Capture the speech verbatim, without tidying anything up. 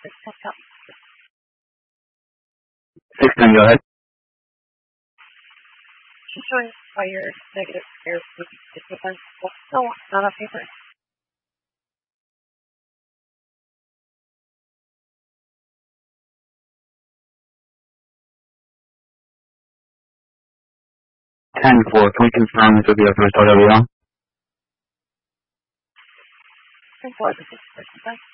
six ten, go ahead. Showing why your negative air difference. No, not on paper. ten four, can we confirm this would be our first O W L? ten four, this is